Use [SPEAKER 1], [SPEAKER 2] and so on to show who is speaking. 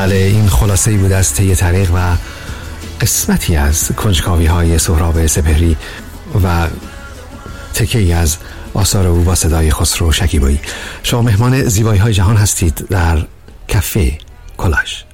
[SPEAKER 1] بله، این خلاصه‌ای بود از طی طریق و قسمتی از کنجکاوی‌های سهراب سپهری و تکه‌ای از آثار او با صدای خسرو شکیبایی. شما مهمان زیبایی‌های جهان هستید در کافه کلاژ.